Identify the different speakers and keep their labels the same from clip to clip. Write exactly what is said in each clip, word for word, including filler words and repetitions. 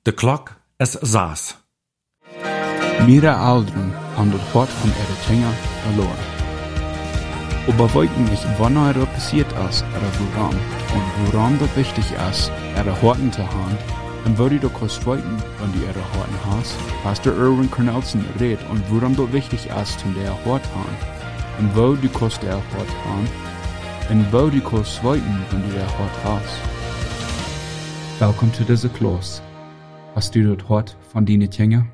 Speaker 1: De klok is zes.
Speaker 2: Mehrere Eltern haben das Wort von ihren Kindern verloren. Aber wollten nicht, wann er passiert ist oder woran. Und woran das wichtig ist, ihre Horten zu haben, dann würde ich doch kurz wollten, wenn du ihre Horten hast. Pastor Erwin Cornelson redet und woran das wichtig ist, von der Hort haben. Und wo du kurz der Hort haben. Und wo du kurz wollten, wenn du der Hort hast. Willkommen zu dieser Klos. Hast du das Hort von deinen Kindern?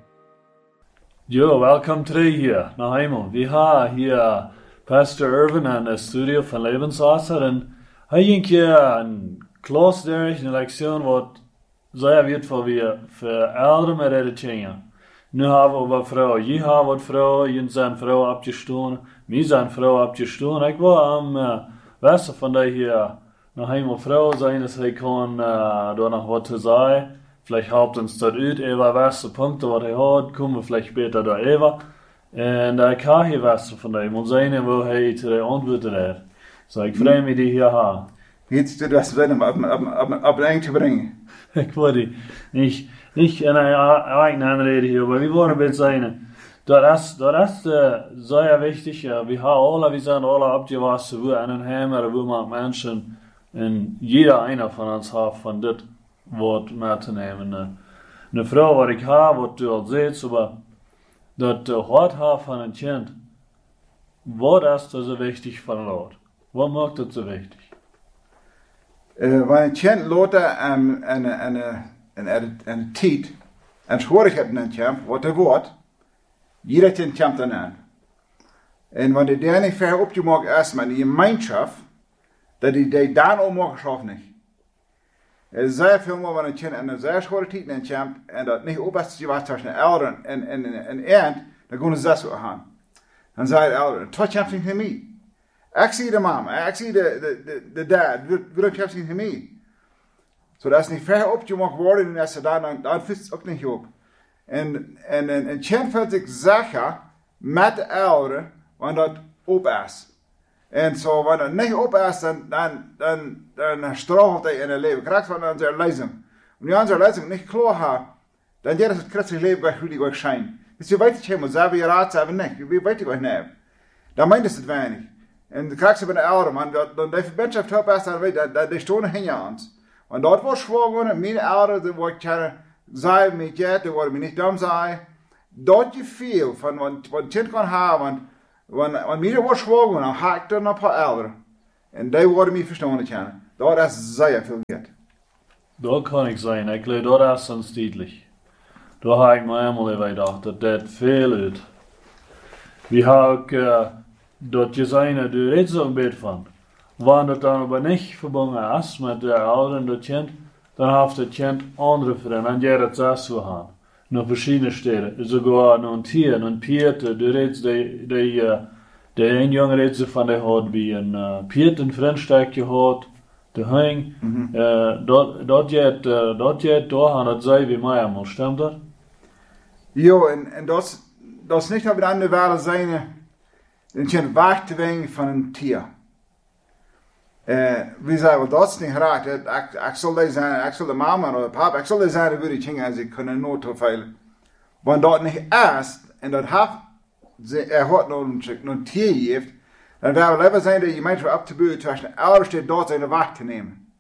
Speaker 3: Jo, welkom terug hier naar Hemel. We hebben hier Pastor Irvin aan het studio van Levenswasser. En hij ging hier een klas durch, een lektion wat zeer waardevol weer voor ouderen met de kinderen. Nu hebben we wat vrouwen. Je hebt wat vrouwen, je zijn vrouwen opgestoken. Mij zijn vrouwen opgestoken. Ik wil am uh, westen van die hier naar Hemel vrouw zijn, dus hij kan uh, daar nog wat te zeggen. Vielleicht haupt uns das ut, Eva was Punkte, was er hat, kommen wir vielleicht später da Eva. Und da kann hier was von dem und sehen, wo er zu der Antwort hat. So, ich freue mich, die hier haben.
Speaker 4: Jetzt du das werden, ab, ab, ab, ab, ab zu bringen.
Speaker 3: Ich wollte nicht, nicht in einer eigenen Anrede hier, aber wir wollen bitte sein. Das ist, das ist äh, sehr wichtig, ja. Wir haben alle, wir sind alle abgewachsen, wo einen Hammer, wo man Menschen, und jeder einer von uns hat von das Wort mee te nemen. Een, een vrouw wat ik heb, wat u al ziet, maar dat de hart heeft van een kind, wat is dat zo wichtig van Lord? Wat maakt dat zo wichtig?
Speaker 4: Uh, wanneer een kind later um, en een tijd en schwierigheden in kamp, wat er wordt, jeder kind kampt dan aan. En wanneer der niet ver opgemaakt is met die gemeenschap, dat die, die dan ook mag schaffen niet. Er is zeer veel meer wanneer een kind in een zeer schwere tijd in kamp en dat niet opbest je was tussen de ouderen en en en eind, dan gaan ze zes uur gaan. Dan zei de ouderen, tot kamp niet voor mij. Ik zie de mama, ik zie de de de, de dad, waarom kamp niet voor mij? Zo dat is niet ver opgemaakt worden en als ze dan dan dan vist het ook niet op. En en en een kind voelt zich zeker met de ouderen wanneer dat op is. En zo, wanneer het niet op is, dan, dan, dan, dan strafelt hij in het leven. Krijgt van onze lezing. Wanneer onze lezing niet klaar heeft, dan is het christelijk leven bij jullie ook schijn. Dus je weet het helemaal, ze hebben je raad, ze hebben niet. Je weet het ook niet. Dan meint het weinig. En dan krijgt ze bij de ouderen, man, dan de verbinding top is, dan weet je, dat die stonden hin aan ons. Want dat was schwaar geworden, mijn ouderen, die worden kunnen zeggen, met je, die worden me niet dom zeggen. Dat je veel van wat een kind kan hebben, want want mij was schwaar, dan had ik er een paar ouderen. En die worden mij verstaan kennen. Dat is zeer veel geld.
Speaker 3: Dat kan ik zijn. Ik geloof dat is zo stiedelijk. Daar heb ik me helemaal even gedacht, dat dat veel uit. We hebben ook uh, dat je zijn, daar redt zo een beetje van. Wanneer dat dan aber niet verbonden is met de ouderen, dat kind, dan heeft het kind andere vrienden. En jij dat zelfs zo gaan. Naar verschillende steden. Sogar naar een tier, naar een Pierte. Du redest die, die, uh, de een jongen redt ze van de had bij een uh, Pierte, een vriendstijk gehad. De hang. Mm-hmm. uh, dat, dat je het, uh, dat je het doorgaan, dat zei wie mij allemaal. Stimmt dat?
Speaker 4: Jo, en, en dat is, dat is niet op de andere wereld zijn, een kind weg te wengen van een tier. Uh, we zeggen, dat is niet graag. Ik, ik zal die zijn, ik zal de mama of de papa, ik zal die zijn, dat die dingen, ze kunnen nooit te veel. Want dat niet is, en dat heeft, er had nog een, nog een tier heeft, dan wil we liever zijn dat je mensen op te buiten tussen de ouders die dort zijn wacht te nemen.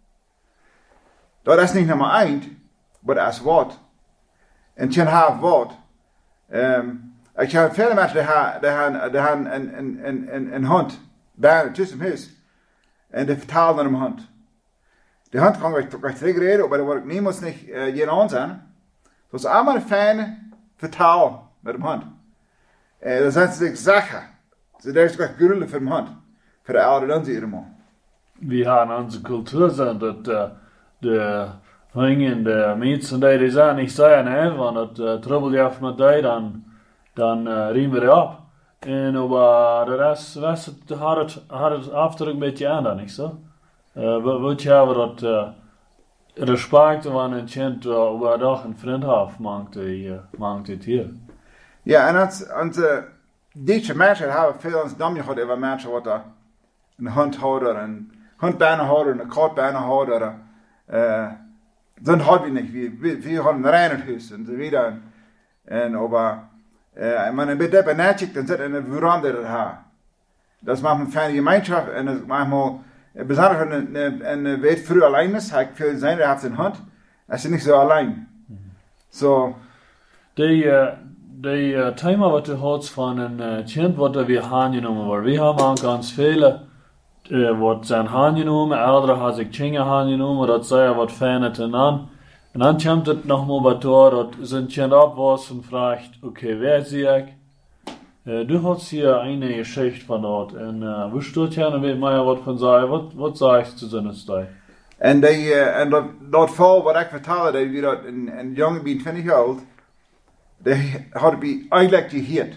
Speaker 4: Dat is niet nummer één, maar dat is wat. En je hebt wat. Um, ik heb veel mensen die hebben een, een, een, een, een hond, bij tussen huis. En die vertalen naar een hond. Die hond kan ik toch terugreden, maar dat wordt niemand niet uh, je aan zijn. Dat is allemaal een fijne vertaal met een hond. En dan zijn ze zich zeggen. Ze daar is toch gruwelijk voor een hond. Voor de ouderen dan zie je hem al.
Speaker 3: We hebben onze cultuur zijn dat uh, de hingen, de mensen die die zijn niet zijn, hè, want het uh, trouble je af met die, dan, dan uh, riemen we op. En aber de rest, rest het, had, het, had het afdruk een beetje aan dan, niet zo? Uh, wat je hebben dat uh, respect van een kind uh, waar toch een vriend heeft, maakt het hier.
Speaker 4: Ja, en als, als uh, deze mensen hebben veel ons domje gehad over mensen wat er een hond houden, een hondbijnenhouder, een katbijnenhouder, uh, dann haben wir nicht. Wir, wir, wir haben ein reines Haus und so weiter. Und aber, äh, wenn man ein bisschen benachigt, dann sind eine Veranda da. Das macht eine feine Gemeinschaft und das manchmal, besonders wenn eine, eine Welt früh allein ist, hat viel sein, der hat in Hand, ist nicht so allein. So.
Speaker 3: Die, uh, die uh, Thema wat du hast von een uh, kind wat wir aangenomen worden. Wir haben auch ganz viele uh, wat zijn aangenomen, andere haben sich Kinder aangenomen, dat zei wat fijner ten aan. En dan komt het nog maar wat door, dat zijn kind opwas und fragt, okay, wer zie ik? Uh, du hast hier eine Geschichte von dort. En uh, willst du gerne mit mir was von sagen? Was, was sagst du zu seiner Zeit?
Speaker 4: En, die, uh, en dat, dat val wat ik vertelde, dat we dat een, een jongen bij twintig jaar oud, die had bij eigenlijk geheerd.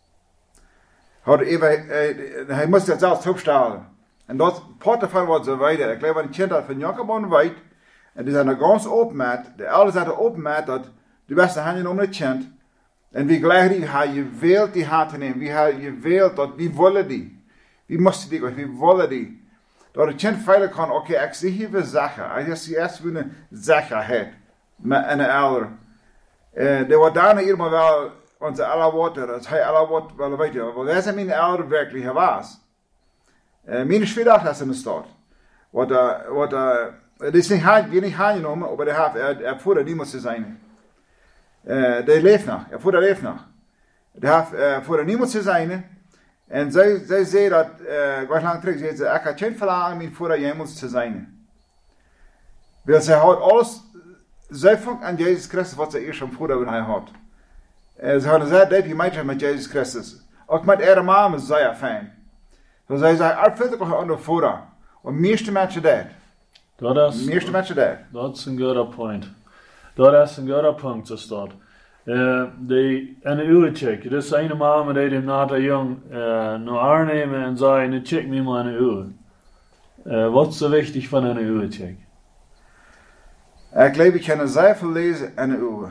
Speaker 4: Had even, uh, hij moest dat zelfs opstellen. En dat part daarvan was zo weiter. Ik geloof dat een kind had van Jacobon weet, en die zijn er ganz open met, de ouders hadden open met dat de beste handen om het kind. En wie gelijk die, hij je wilt die handen nemen, wie hij je wilt dat, wie willen die, wie moesten die, wie willen die. Dat het kind veilig kan, oké, okay, ik zie hier weer zaken. Ik zie eerst weer een zaken heeft. Met een ouder. Uh, er wordt daarna helemaal wel onze alle woorden, dat hij alle woorden wel weet je. Want wij zijn mijn ouder werkelijk was. Uh, mijn schwierig is in de stad. Wat, uh, wat, uh, het is niet, weer niet aangenomen, maar hij heeft, er voerde niemand te zijn. Uh, die leeft nog, er voerde leeft nog. Hij heeft uh, voerde niemand te zijn. En zij, zij zei dat, uh, wat lang terug, zei ze, ik had geen verlangen mijn voeder jemals te zijn. Want zij had alles, zij vangt aan Jezus Christus wat ze eerst van voeder wat hij had. En ze hadden zeer diep gemeenschap met Jezus Christus. Ook met ihre mama is zeer fijn. Dus zij zei, er vindt ook een voeder. En meeste mensen dat.
Speaker 3: Dat is,
Speaker 4: meeste mensen dat.
Speaker 3: Dat is een goede point. Dat is een goede punt, zo staat. Uh, die, en een uurtje, dus een mama die hem na de jong uh, naar aannemen en zei, nu check me maar een uur. Uh, wat is zo wichtig van een uurtje?
Speaker 4: Ik geloof, ik kan zeer veel lezen in een uur.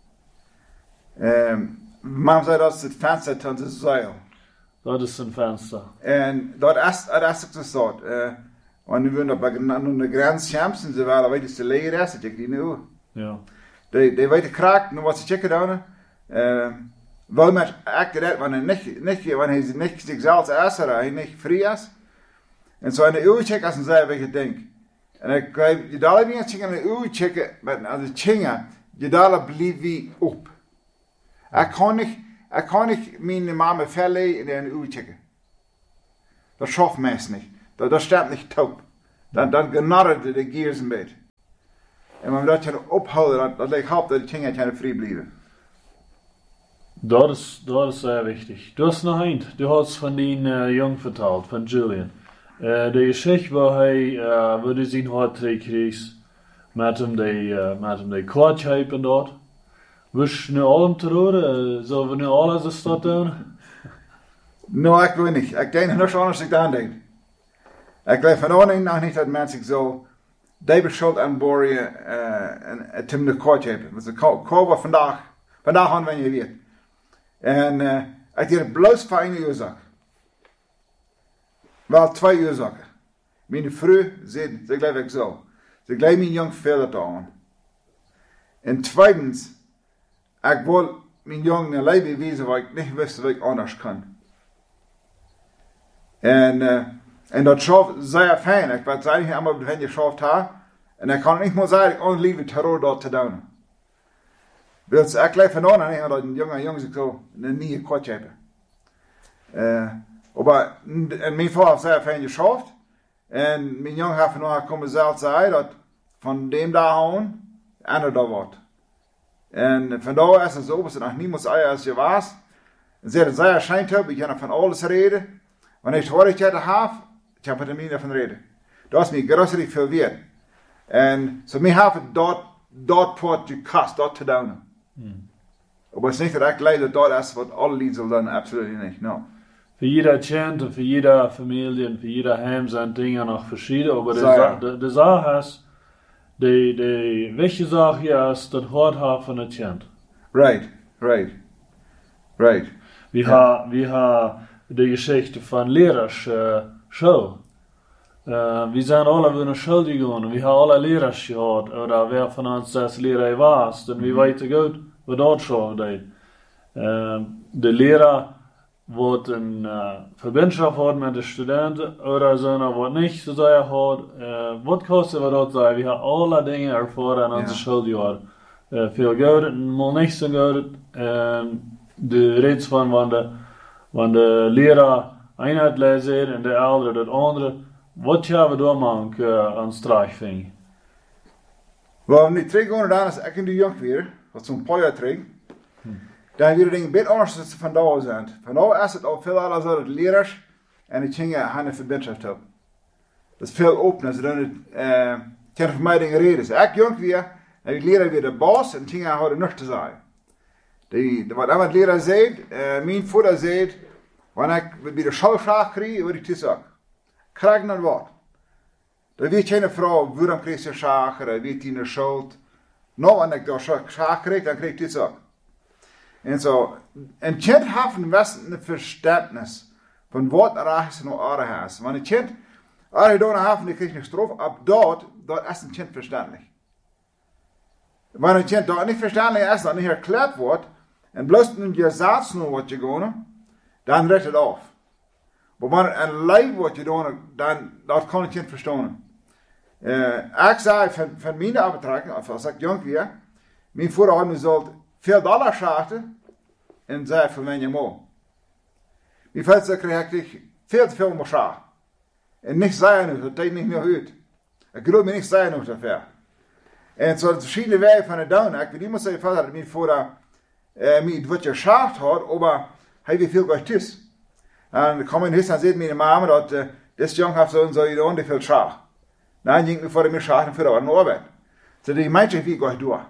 Speaker 4: Um, mama zei dat is het venster van de zuil.
Speaker 3: Dat is een venster.
Speaker 4: En dat is, dat is ook zo staat. Uh, want nu we aan de grens champs en ze waren weet je te leren is, dat ik die nu.
Speaker 3: Ja.
Speaker 4: Die, die weten kraak, nu wat ze checken dan. Uh, wel met echt dat, wanneer niet, niet, wanneer hij niet zichzelf is, hij niet vrij is. En zo in de uur checken als een zeer wichtig ding. En ik geloof, je daar niet eens in de uur checken, maar als de chingen, je daar blijft wie op. Ik kan niet, ik kan niet mijn mama verleden in de uur checken. Dat schaft mensen niet. Dat, dat staat niet top. Dan, dan genadert de gears een beetje. En wanneer dat je ophouden, dat, dat lijkt op dat de chingen kan vrij blijven.
Speaker 3: Dat is, dat is sehr wichtig. Du hast noch ein, du hast von den uh, Jungen vertelt, von Julian. Uh, die Geschichte, wo hij, uh, wo du zijn hart kreeg, met hem die, uh, met hem die kwartscheip en dat. Wist je nu allemaal te horen? Uh, zullen we nu alles eens dat doen?
Speaker 4: Nou, ik weet niet. Ik denk nog anders ik aan denk. Ik weet van ooit nog niet dat mensen zo die beschuld aanboren uh, en, en tim de kwartscheip. Want de koor vandaag, vandaag aan wanneer je weet. En uh, ik deed bloos voor één oorzaak. Wel twee oorzaken. Mijn vrouw zei, ze geloof ik zo. Ze geloof mijn jong veel aan. En tweitens, ik wil mijn jong een leven wezen waar ik niet wist wat ik anders kan. En, uh, en dat schafft zeer fijn. Ik weet eigenlijk allemaal wat je schafft ha. En ik kan niet meer zeggen, ik onlieve terror dat te doen. Dus ik leef van aan en dat een jonge jongen zich zo een nieuwe kwart hebben. Uh, maar en mijn vader heeft zeer fijn geschaft. En mijn jongen heeft van komen zelf zeggen dat van dem daar aan, ander daar wordt. En vandaar is het zo, als het nog niemand zei als je was. En ze het zeer schijnt hebben, ik kan van alles reden. Wanneer ik hoor ik het heb, ik heb het er niet van reden. Dat is mij grootste veel weer. En zo mij heeft het dat, dat poort gekost, dat te doen. Hmm. Maar het is niet dat ik leid dat dat is wat alle lieden zullen doen, absoluut niet, no.
Speaker 3: Für jeder Kind und für jede Familie und für jeder Heim sind Dinge noch verschieden, aber die, die, die Sache ist, die, die wichtige Sache hier ist, das Hort haben von dem Kind.
Speaker 4: Right, right, right.
Speaker 3: Wir yeah. haben wir ha die Geschichte von Lehrers uh, Show. Uh, wir sind alle wieder schuldig geworden. Wir haben alle Lehrer gehad. Oder wer von uns das Lehrer war. Und wir weten gut, was dort schon deed. Uh, de Lehrer wordt een uh, verbindschaft had met de studenten. Oder so, wat niet zo zei had. Uh, wat kostet wat dat zei. We hebben alle dingen ervaren aan onze schuldig. Uh, veel goed en maar niet zo goed. Uh, de reeds van wanneer de, wanneer de leraar een uitlezen en de oudere het andere. Wat hebben we dan maken uh, aan strafing?
Speaker 4: Wel, nu terug gaan dan als ik in de jong weer, wat zo'n paar jaar terug, hmm. dan weer dingen beter anders dan ze vandaag zijn. Vandaag is het al veel anders dat leraars en die dingen aan een verbindschaft hebben. Dat is veel opener, ze doen het, uh, tegen voor mij dingen reden. Ik jong weer, en ik leraar weer de baas en dingen hadden niks te zeggen. Die, wat iemand leraar zei, uh, mijn vader zei, wanneer ik bij de schoolvraag kreeg, word ik te zeggen. Krijg naar wat. Dan weet je een vrouw, waarom kreeg ze schaker, dan weet je een schuld. Nou, wanneer ik daar schaker kreeg, dan kreeg ik dit ook. En zo, een kind heeft een best verständnis van wat er is en wat er is. Want een kind, als je daar heeft, dan krijg je straf, op dat, dat is een kind verständlich. Wanneer een kind dat niet verständlich is, dan niet erklärt wordt, en bloos je zaad nu wat je gaan, dan redt het af. Maar wanneer een lijf wordt je doen, dan dat kan ik niet verstaan. Uh, ik zei van, van mijn betrekking, of als ik jong was, mijn vader had me zo veel dollar schachten en zei van mijn moeder. Mijn vader kreeg ik veel te veel meer schachten. En niks zei nog, dat deed niet meer uit. Ik geloof me niks zei nog daarvoor. En zo verschillende wijven van het doen. Ik weet niet meer zeggen vader dat mijn vader uh, mij wat je schacht had, maar hij weet veel gleich thuis. En dan kwam in huis en zei mijn mama dat uh, dit jong heeft zo en zo gedaan, die veel schacht. Dan ging ik voor de schachten voor de arbeid. So die meisje wie gleich door.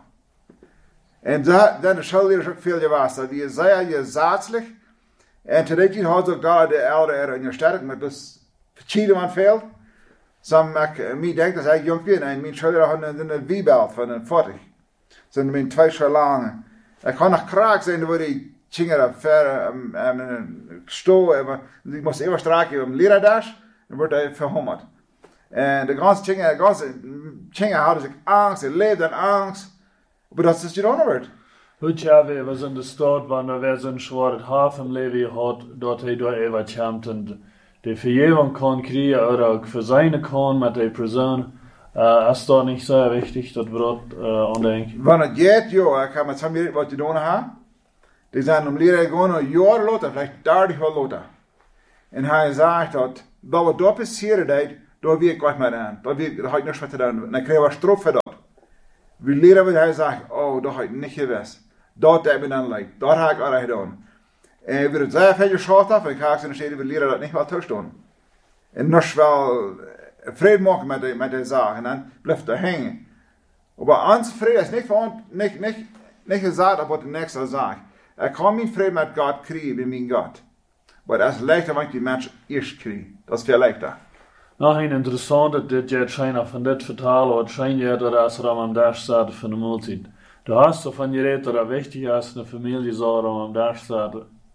Speaker 4: En dan de schoolleiders ook veel gewas. Die is zeer gezaatselijk. En te rekenen had ook daar de ouderen in je sterk, maar dus verschillende man veel. Som ik mij denk dat ik jong ben en mijn schoolleiders hadden een wiebelt van een veertig. Zo mijn twee jaar lang. Ik kon nog kraak zijn waar die chingeren ver en een stoel. Ik moest even straken om leraardags. Dan wordt hij verhommerd. En de ganze chingen, de ganze chingen hadden zich angst, ze leefden angst. Maar dat is gedaan wordt.
Speaker 3: Goed, ja, we was in de stad, wanneer we zo'n zwart hafenleven had, dat hij door even komt en de vergeving kon krijgen, oder ook verzeinen kon met die persoon. Uh, is dat niet zo wichtig, dat we dat uh, aandenken?
Speaker 4: Wanneer het gaat, joh, ik ga met z'n wat je doen hebben. Die zijn om leren gewoon een jaar later, vielleicht dertig jaar later. En hij zegt dat, dat wat dat passieren deed, daar weet ik wat met aan. Daar heb ik niks met te doen. En dan krijg je straf voor dat. We leren wat hij zegt, oh, dat heb ik niet gewist. Dat heb ik dan leid. Dat heb ik al gedaan. En we het zeer veel geschaad af. En ik ga ze zeggen, we leren dat niet wel thuis doen. En nog wel vrede maken met die, met die zaken. En dan blijft er hangen. Maar ons vrede is niet, van, niet, niet, niet gezegd op wat de nächste zegt. Ik kan mijn vrede met God krijgen bij mijn God. Maar dat is leichter, want die mensen eerst krijgen. Dat is veel leichter.
Speaker 3: Nog een interessante, dit je schijnt van dit vertalen, wat schijnt je dat als er aan daar staat van de maaltijd. De hast van je reed dat het wichtig is, een familie zou er aan daar staat,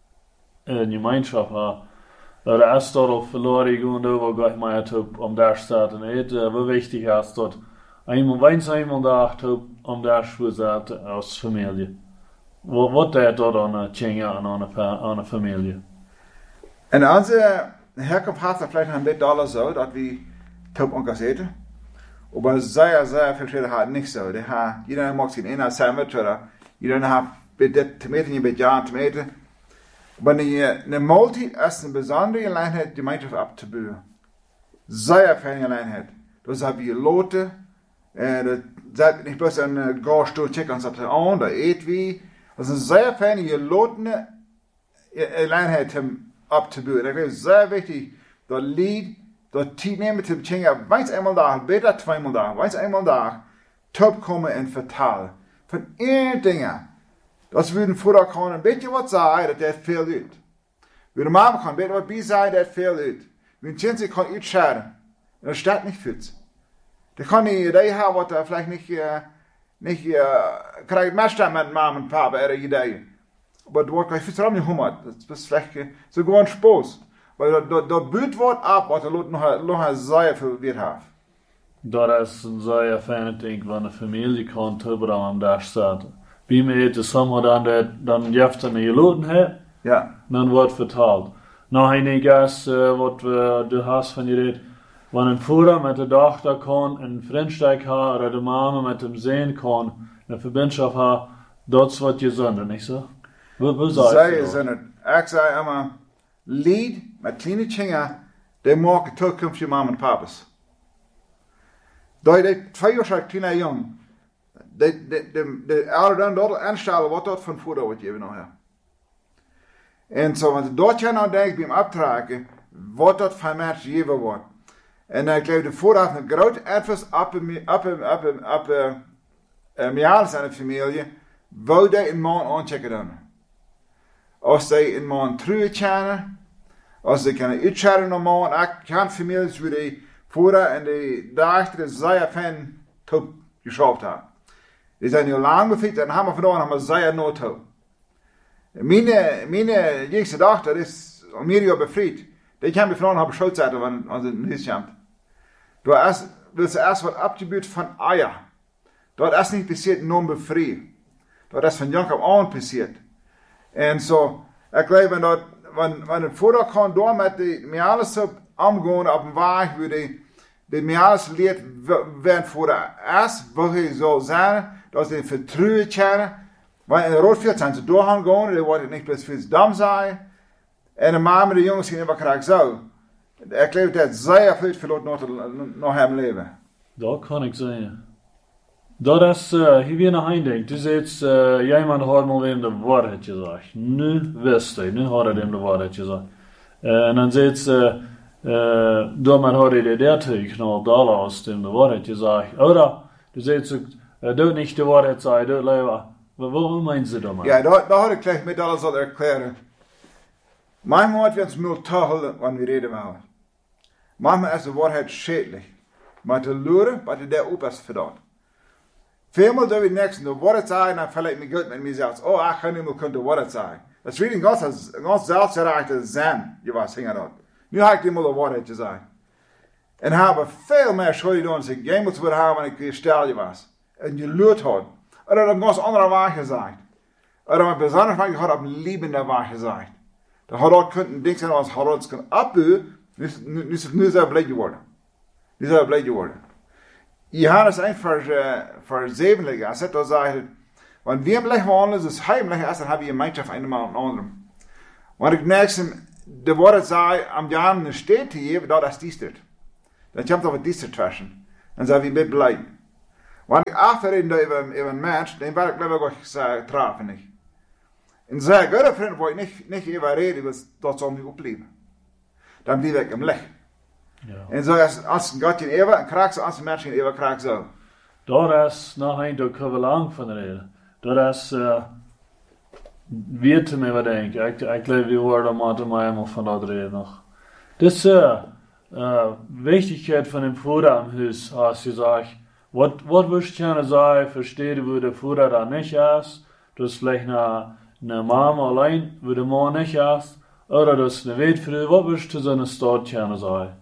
Speaker 3: een gemeenschap hebben. Dat de is dat op verloren gaan over gleich maar het op om daar staat en eten, wat wichtig is dat eenmaal weins eenmaal dag op om daar te zaten als familie. Wat, wat deed dat aan een tjinga en aan een, aan een familie?
Speaker 4: En onze herkomst hat er vielleicht ein bisschen Dollar so, dass wir top engagiert. Aber sehr, sehr viele Leute haben nicht so. Die haben, jeder mag sich in einer Sandwich oder jeder hat mit Tomaten, mit Jahren Tomaten. Aber eine, eine Multi ist eine besondere Gelegenheit, die Gemeinschaft abzubauen. Sehr feine Gelegenheit. Das haben wir Leute, äh, das ist nicht bloß ein Garstuhl, check uns ab an, da eet wie. Das ist eine sehr feine Gelegenheit, abzubauen. Ik vind het zeer wichtig dat lied, dat tijd nemen te beschenken, weins eenmaal dag, beter tweemaal dag, weins eenmaal dag, top komen en vertalen. Van één dingen. Dat we een voeder kan een beetje wat zeggen, dat dat veel uit. We de mama kan een beetje wat bij zeggen, dat veel uit. We een kind kan iets scheren. En dat staat niet goed. Dat kan niet idee hebben wat er vielleicht niet, uh, niet, uh, krijgt meestal met mama en papa er ideeën. Aber du hast gleich vertrauen nicht Hummer. Das ist vielleicht so gewoon Spaß. Weil da, da büht wordt ab, wat er nog, nog een zeer veel weer heeft.
Speaker 3: Dat is een zeer fijne ding, wanneer een familie kan hebben aan daar staat. Wie me eten samen dan dat dan jeften je loten hebt,
Speaker 4: Ja.
Speaker 3: dan wordt vertaald. Nou, hij gas uh, wat we de haast van je deed. Wanneer een vader met de dochter kan een vriendschap hebben, of de mama met hem zijn kan, een verbinding hebben, dat is wat je zonde, niet zo? Wat, wat zei
Speaker 4: Zij
Speaker 3: je?
Speaker 4: zijn het. Ik zei immer, lied met kleine kinderen, die maken toekomstige mama en papa's. Dat je twee jaar zijn kleine jong, de, de, de, de ouderen dat aanstellen wat dat van voeder wat je nog hebt. En zo, want dat je nou denkt bij hem optrekken, wat dat van mensen geven wordt. En ik geloof de vooraf een groot advies op op op op op mij alles aan de familie, wou die een man aanchecken doen. Als die een man terug kennen, als die kunnen uitscharen een man, ik ken families waar die vooraf en die daarachter zeer fan top geschraubt hebben. Die zijn nu lang befiet en hebben vandaag nog maar zeer nood toe. Mijn, mijn jongste dochter is om meer jaar bevrijd. Die kan me vandaag hebben schuld zetten, want als het niet komt. Du hast, willst du erst was abgebucht von Eier. Dort ist nicht passiert, nur befreit. Dort ist von Jakob an passiert. Und so, ich glaube, wenn dort, wenn, wenn ein Vater kann, da mit die, mir alles so umgehen, auf dem Weg, wo die, die mir alles lehrt, wenn Vater erst, wirklich so sein, dass die vertrauen können, weil in Rotfield sind sie durchgehen, die wollten nicht bloß fürs Damm sein, und die Mama mit den Jungs sind immer gerade so. Ik geloof dat zeer veel verloot nog, nog hem leven.
Speaker 3: Dat kan ik zeggen. Dat is, uh, hier weer naar denkt. Du zegt, uh, iemand had mal hem de waarheid gezegd. Nu wist hij, nu had hij hem de waarheid gezegd. Uh, en dan zegt ze, uh, daarmee had hij de dertig nog dollars hem de waarheid gezegd. Oder, du zegt ze, uh, doe niet de waarheid zeggen, doe leven. Wat meint ze daarmee?
Speaker 4: Ja, dat had ik gleich met alles al erklären. Manchmal wird es nur toll, wenn wir reden wollen. Manchmal ist die Wahrheit schädlich. Maar te luren, wat je daar op is verdaan. Veelmaal doen we niks, de Wahrheit sagen, dan verleid me goed met mezelf. Oh, ik ga niet meer kunnen de Wahrheit sagen. Dat is really een ganz, ganz zelfgerechte zin, je was hingen dat. Nu heb ik niet meer de Wahrheit gezegd. En hebben veel meer schuld gedaan, als ik jij moet weer hebben, en ik weer stel je was. En je luurt had. Of dat een ganz andere waar gezegd. Of dat een bijzonder van je had op een liebende waar gezegd. Dan had dat kunnen dingen zijn als had dat kunnen opbouwen. Nu, nu, nu is het nu zo blij geworden. Nu is het blij geworden. Johannes één vers, uh, vers zeven liggen. Hij zegt dat zegt, want wie hem leggen wandelen, dus hij hem leggen is, dan heb je een gemeenschap een maal een anderen. Want ik next hem, de woorden zei, am Jan een steed te geven, dat is die stad. Dan komt er wat die stad tussen. Dan zijn we met blij. Want ik afreden over, over een mens, dan werd ik liever ook trafen niet. En zei, goede vrienden, wil ik niet, niet even reden, dat zal niet opleven. Dan blijf ik hem liggen.
Speaker 3: Ja.
Speaker 4: En zo als, als een Gott in eeuwen, een kraak zo, als een mens in eeuwen kraak zo.
Speaker 3: Dat is nog een, daar kunnen we lang van reden. Dat is, uh, weet te me wat denken. Ik, ik geloof die woorden maar te mij van dat reden nog. Dus, uh, uh, wichtigheid van een voeder am huis, als je zegt, wat, wat wil je kunnen zeggen, verstehen wo de voeder daar niet is, dus vielleicht een, een mama alleen, wo de man niet is, oder dus een weetvrouw, wat wil je te zo'n stad kunnen zeggen?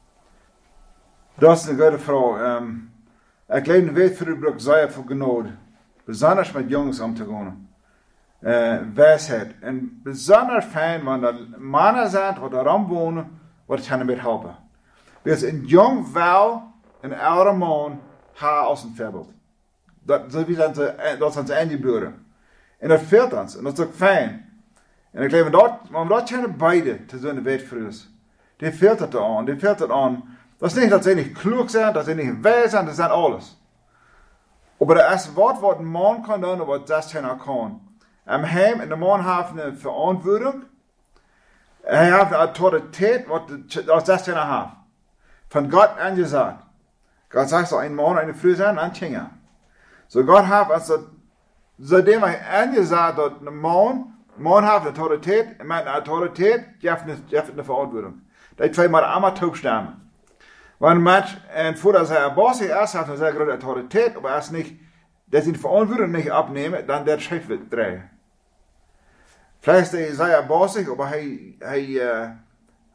Speaker 4: Dat is een goede vraag. Um, ik geloof weet voor u brug zeer veel genade. Besonders met jongens om te gaan. Uh, wijsheid. En besonders fijn, want er mannen zijn wat erom wonen, wat kunnen met helpen. Dus een jong wel, een oude man, haar als een voorbeeld. Dat, dat, zijn ze, dat zijn ze ingeburen. En dat veelt ons. En dat is ook fijn. En ik geloof dat, maar dat kunnen beide te zo'n weetvrouws. Die veelt het aan. Die veelt het aan. Dat is niet dat ze niet klug zijn, dat ze niet wijs zijn, dat zijn alles. Maar er is wat wat een man kan doen, wat dat zijn kan. Am heim, en de man heeft een verantwoording. Hij heeft een autoriteit, wat dat zijn heeft. Van God aangezet. God zegt zo, een man en een vrouw zijn, en kinderen. So God heeft, als dat, zodat hij aangezet dat een man, man heeft een autoriteit, en met een autoriteit, je hebt een verantwoording. Die twee maar allemaal toestemmen. Want met en voordat zij boos is, heeft hij een zeer grote autoriteit, maar als niet, dat ze de verantwoording niet opnemen, dan dat schrift wird draaien. Vielleicht ist er boos, maar hij, hij, uh,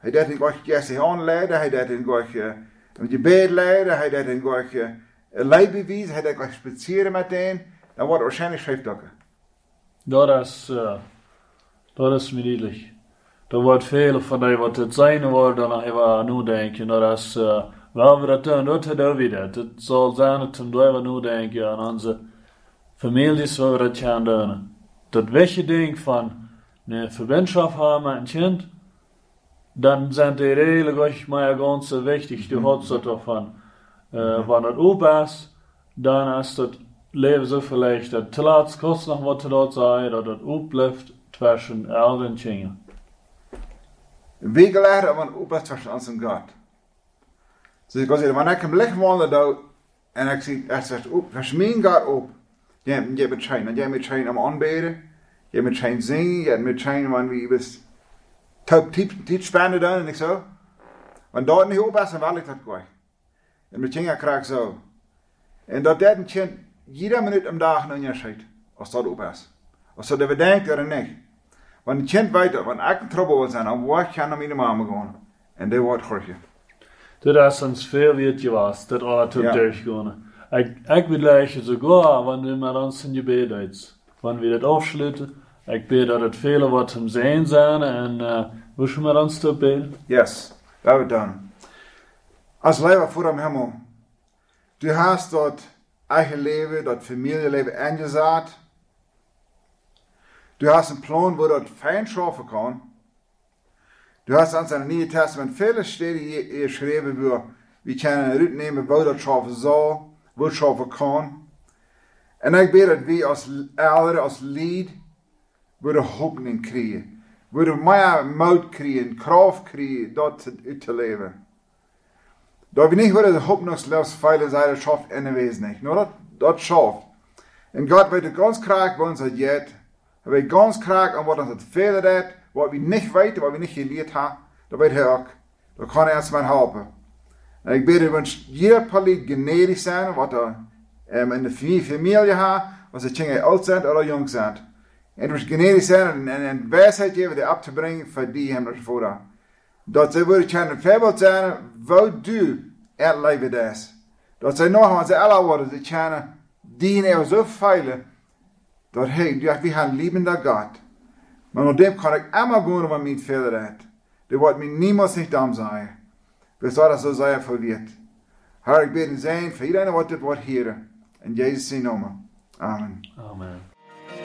Speaker 4: Hij deed in God Jesse aanleiden, hij deed in God uh, een gebed leiden, hij deed in God uh, een leidbewijs, hij deed God spazieren met een, dan wordt waarschijnlijk schriftdokken.
Speaker 3: Dat is, uh, dat is me duidelijk. Er wordt veel van die wat het zijn wordt, dan even nu denken. Dat is, uh, wel we dat doen, dat doen we dat. Het zal zijn dat we nu denken aan onze families waar we dat gaan doen. Dat wegje ding van een verbindschap hebben met een kind, dan zijn die redelijk maar ganz wichtig. Die houdt ze ervan. Uh, wanneer het open is, dan is het leven zo vielleicht dat te laat kost nog wat te laat zijn, dat het open blijft tussen elden en kinderen.
Speaker 4: Wie geleerd om een open tussen ons en God. Dus ik kan zeggen, wanneer ik hem licht wandel doe, en ik zie, hij zegt, tussen mijn God op, je hebt met schijn, je met schijn om aanbeden, je hebt met schijn zingen, je hebt met schijn, wanneer wie best, top tijd spannend doen, en ik zo. Want dat niet open is, dan wil ik dat gewoon. En met kinderen krijg ik zo. En dat dat een kind, jeder minuut am dag een onderscheid, als dat open is. Als dat er denkt er niet. Want een kind weet dat, wanneer ik in trouble wil zijn, dan word ik naar mijn mama gaan. En dat wordt gelukkig.
Speaker 3: Dat is ons veel weet je was, dat altijd op
Speaker 4: Ja.
Speaker 3: durchgaan. Ik, ik begrijp sogar, wanneer we met ons in gebed uit. Wanneer we dat afsluiten, ik bid dat het vele wat hem zijn zijn en uh, we zullen met ons te beden.
Speaker 4: Yes, dat we doen. Als leven voor hem hemel. Du hast dat eigen leven, dat familieleven ingezet. Du hast een plan waar dat fijn schaffen kan. Du hast ons in het Nieuwe Testament vele steden geschreven, waar we kunnen uitnemen waar dat schaffen zal, waar het schaffen kan. En ik bid dat we als ouderen, als lead, waar de hoop krijgen. Waar we meer moed krijgen, kracht krijgen, dat uit te leven. Dat we niet worden de hoop nog zelfs veilig zijn, dat schafft in de wezen niet. Nou, dat, dat schafft. En God weet het ganz kraak bij ons het jet. Hij weet ganz kraak aan wat ons het verder deed, wat we niet weten, wat we niet geleerd hebben. Dat weet hij ook. Dat kan hij ons maar helpen. En ik bid dat we jeder paliet gnädig zijn, wat er um, in de familie hebben, wat ze kinderen oud zijn of jong zijn. En dat we gnädig zijn en, en, en wijsheid geven die op te brengen voor die hem ervoor. Dat ze willen kunnen voorbeeld zijn, wat du het leven is. Dat ze nog aan ze alle worden, ze kunnen dienen zo veilig, dat hey, we gaan liebender God. Maar op dem kan ik immer gaan wat mij verder heeft. Dat wordt mij niemals niet dam zijn. We zouden zo zijn verweerd. Herr, ik bid in zijn voor iedereen wat dit wordt hier. In Jezus' naam. Amen.
Speaker 3: Amen.